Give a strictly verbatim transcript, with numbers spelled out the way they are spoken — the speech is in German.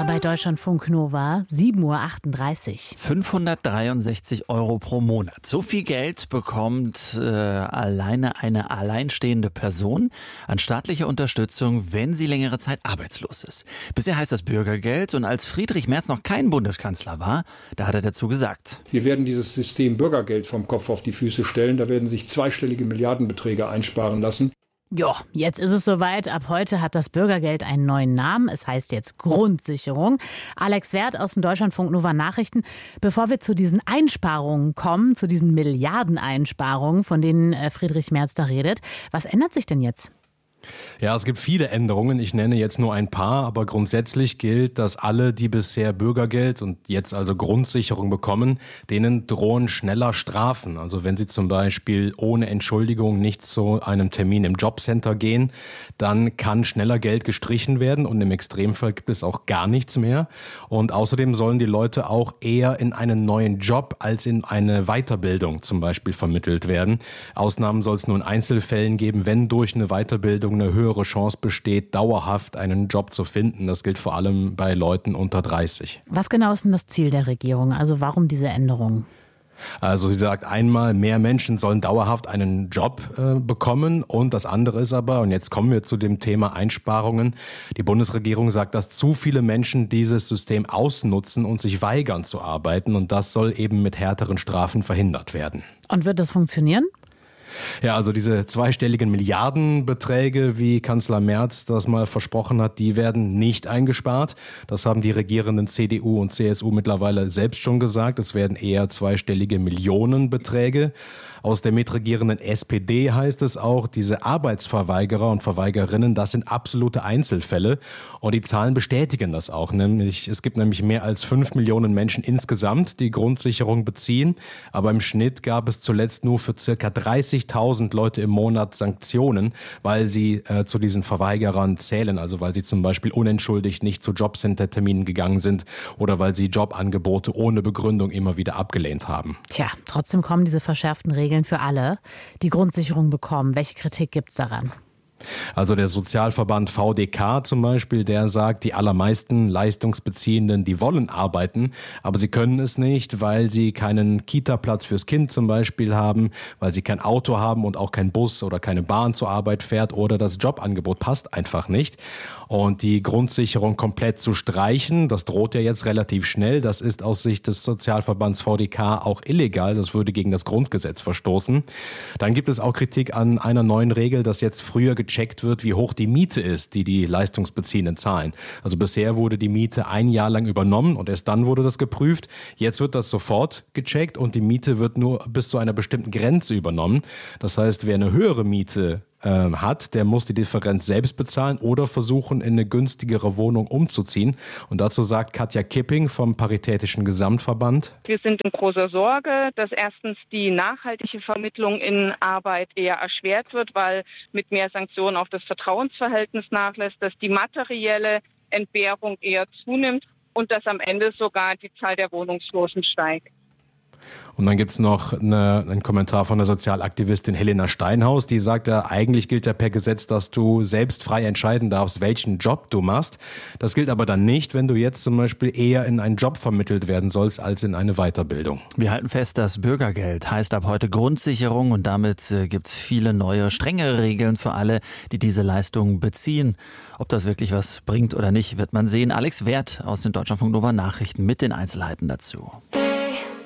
bei Deutschlandfunk Nova, sieben Uhr achtunddreißig. fünfhundertdreiundsechzig Euro pro Monat. So viel Geld bekommt äh, alleine eine alleinstehende Person an staatlicher Unterstützung, wenn sie längere Zeit arbeitslos ist. Bisher heißt das Bürgergeld, und als Friedrich Merz noch kein Bundeskanzler war, da hat er dazu gesagt: Wir werden dieses System Bürgergeld vom Kopf auf die Füße stellen. Da werden sich zweistellige Milliardenbeträge einsparen lassen. Jo, jetzt ist es soweit. Ab heute hat das Bürgergeld einen neuen Namen. Es heißt jetzt Grundsicherung. Alex Werth aus den Deutschlandfunk Nova Nachrichten. Bevor wir zu diesen Einsparungen kommen, zu diesen Milliardeneinsparungen, von denen Friedrich Merz da redet, was ändert sich denn jetzt? Ja, es gibt viele Änderungen. Ich nenne jetzt nur ein paar, aber grundsätzlich gilt, dass alle, die bisher Bürgergeld und jetzt also Grundsicherung bekommen, denen drohen schneller Strafen. Also wenn sie zum Beispiel ohne Entschuldigung nicht zu einem Termin im Jobcenter gehen, dann kann schneller Geld gestrichen werden und im Extremfall gibt es auch gar nichts mehr. Und außerdem sollen die Leute auch eher in einen neuen Job als in eine Weiterbildung zum Beispiel vermittelt werden. Ausnahmen soll es nur in Einzelfällen geben, wenn durch eine Weiterbildung eine höhere Chance besteht, dauerhaft einen Job zu finden. Das gilt vor allem bei Leuten unter dreißig. Was genau ist denn das Ziel der Regierung? Also warum diese Änderungen? Also sie sagt einmal, mehr Menschen sollen dauerhaft einen Job äh, bekommen, und das andere ist aber, und jetzt kommen wir zu dem Thema Einsparungen, die Bundesregierung sagt, dass zu viele Menschen dieses System ausnutzen und sich weigern zu arbeiten, und das soll eben mit härteren Strafen verhindert werden. Und wird das funktionieren? Ja, also diese zweistelligen Milliardenbeträge, wie Kanzler Merz das mal versprochen hat, die werden nicht eingespart. Das haben die regierenden C D U und C S U mittlerweile selbst schon gesagt. Es werden eher zweistellige Millionenbeträge. Aus der mitregierenden S P D heißt es auch, diese Arbeitsverweigerer und Verweigerinnen, das sind absolute Einzelfälle. Und die Zahlen bestätigen das auch. Nämlich, es gibt nämlich mehr als fünf Millionen Menschen insgesamt, die Grundsicherung beziehen. Aber im Schnitt gab es zuletzt nur für circa dreißigtausend Leute im Monat Sanktionen, weil sie äh, zu diesen Verweigerern zählen. Also weil sie zum Beispiel unentschuldigt nicht zu Jobcenter-Terminen gegangen sind oder weil sie Jobangebote ohne Begründung immer wieder abgelehnt haben. Tja, trotzdem kommen diese verschärften Regeln für alle, die Grundsicherung bekommen. Welche Kritik gibt es daran? Also der Sozialverband V D K zum Beispiel, der sagt, die allermeisten Leistungsbeziehenden, die wollen arbeiten, aber sie können es nicht, weil sie keinen Kita-Platz fürs Kind zum Beispiel haben, weil sie kein Auto haben und auch kein Bus oder keine Bahn zur Arbeit fährt, oder das Jobangebot passt einfach nicht. Und die Grundsicherung komplett zu streichen, das droht ja jetzt relativ schnell. Das ist aus Sicht des Sozialverbands V D K auch illegal. Das würde gegen das Grundgesetz verstoßen. Dann gibt es auch Kritik an einer neuen Regel, dass jetzt früher gecheckt wird, wie hoch die Miete ist, die die Leistungsbeziehenden zahlen. Also bisher wurde die Miete ein Jahr lang übernommen und erst dann wurde das geprüft. Jetzt wird das sofort gecheckt und die Miete wird nur bis zu einer bestimmten Grenze übernommen. Das heißt, wer eine höhere Miete hat, der muss die Differenz selbst bezahlen oder versuchen, in eine günstigere Wohnung umzuziehen. Und dazu sagt Katja Kipping vom Paritätischen Gesamtverband: Wir sind in großer Sorge, dass erstens die nachhaltige Vermittlung in Arbeit eher erschwert wird, weil mit mehr Sanktionen auch das Vertrauensverhältnis nachlässt, dass die materielle Entbehrung eher zunimmt und dass am Ende sogar die Zahl der Wohnungslosen steigt. Und dann gibt's noch eine, einen Kommentar von der Sozialaktivistin Helena Steinhaus, die sagt, ja, eigentlich gilt ja per Gesetz, dass du selbst frei entscheiden darfst, welchen Job du machst. Das gilt aber dann nicht, wenn du jetzt zum Beispiel eher in einen Job vermittelt werden sollst, als in eine Weiterbildung. Wir halten fest, das Bürgergeld heißt ab heute Grundsicherung, und damit äh, gibt's viele neue, strengere Regeln für alle, die diese Leistungen beziehen. Ob das wirklich was bringt oder nicht, wird man sehen. Alex Werth aus den Deutschlandfunk Nova Nachrichten mit den Einzelheiten dazu.